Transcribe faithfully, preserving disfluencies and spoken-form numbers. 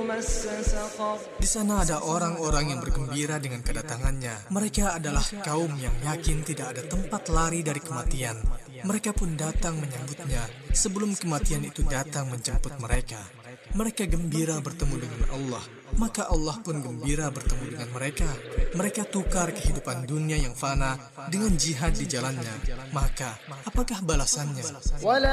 Di sana ada orang-orang yang bergembira dengan kedatangannya. Mereka adalah kaum yang yakin tidak ada tempat lari dari kematian. Mereka pun datang menyambutnya sebelum kematian itu datang menjemput mereka. Mereka gembira bertemu dengan Allah, maka Allah pun gembira bertemu dengan mereka. Mereka tukar kehidupan dunia yang fana dengan jihad di jalannya. Maka, apakah balasannya?